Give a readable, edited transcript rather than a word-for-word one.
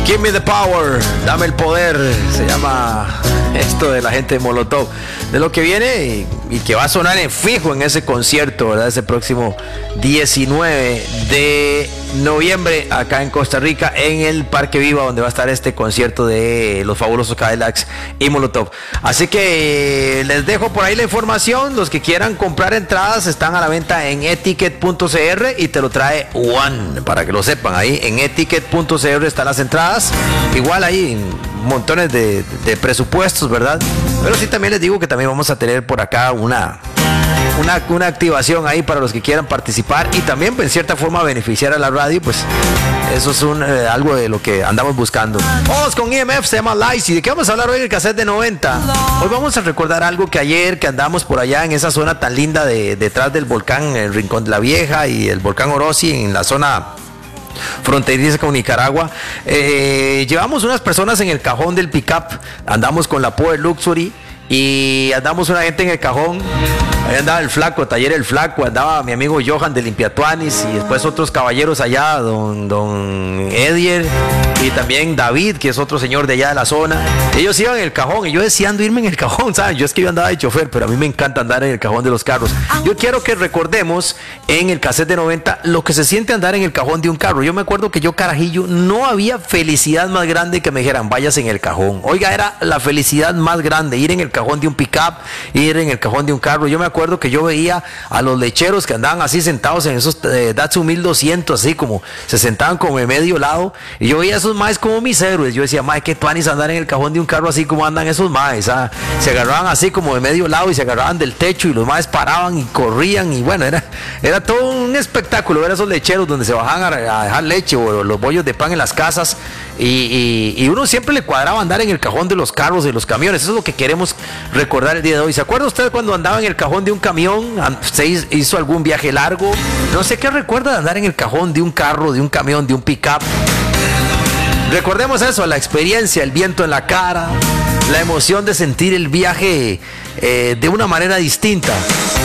Give me the power, dame el poder, se llama esto de la gente de Molotov, de lo que viene y que va a sonar en fijo en ese concierto, ¿verdad? Ese próximo 19 de noviembre acá en Costa Rica, en el Parque Viva, donde va a estar este concierto de los fabulosos Cadillacs y Molotov. Así que les dejo por ahí la información. Los que quieran comprar entradas están a la venta en eticket.cr y te lo trae One, para que lo sepan. Ahí en eticket.cr están las entradas. Igual hay montones de presupuestos, ¿verdad? Pero sí, también les digo que también vamos a tener por acá una activación ahí para los que quieran participar y también en cierta forma beneficiar a la radio. Pues eso es algo de lo que andamos buscando. Vamos con EMF, se llama Lies. ¿Y de qué vamos a hablar hoy en el cassette de 90? Hoy vamos a recordar algo que ayer que andamos por allá en esa zona tan linda detrás del volcán, el Rincón de la Vieja y el volcán Orosi, en la zona fronteriza con Nicaragua. Llevamos unas personas en el cajón del pickup, andamos con la Power Luxury y andamos una gente en el cajón. Ahí andaba el flaco, Taller el Flaco, andaba mi amigo Johan de Limpiatuanis y después otros caballeros allá, don Edier y también David, que es otro señor de allá de la zona. Ellos iban en el cajón y yo deseando irme en el cajón, ¿saben? Yo es que yo andaba de chofer, pero a mí me encanta andar en el cajón de los carros. Yo quiero que recordemos en el cassette de 90 lo que se siente andar en el cajón de un carro. Yo me acuerdo que yo, carajillo, no había felicidad más grande que me dijeran, vayas en el cajón. Oiga, era la felicidad más grande, ir en el cajón de un pickup, ir en el cajón de un carro. Yo me acuerdo que yo veía a los lecheros que andaban así sentados en esos Datsun 1200, así como se sentaban como de medio lado, y yo veía a esos maes como mis héroes. Yo decía, mae, qué tuanis andar en el cajón de un carro así como andan esos maes, ¿ah? Se agarraban así como de medio lado y se agarraban del techo y los maes paraban y corrían y bueno, era todo un espectáculo ver a esos lecheros donde se bajaban a dejar leche o los bollos de pan en las casas y uno siempre le cuadraba andar en el cajón de los carros, de los camiones. Eso es lo que queremos recordar el día de hoy. ¿Se acuerda usted cuando andaba en el cajón de un camión? ¿Se hizo algún viaje largo? No sé qué recuerda de andar en el cajón de un carro, de un camión, de un pickup. Recordemos eso, la experiencia, el viento en la cara, la emoción de sentir el viaje de una manera distinta.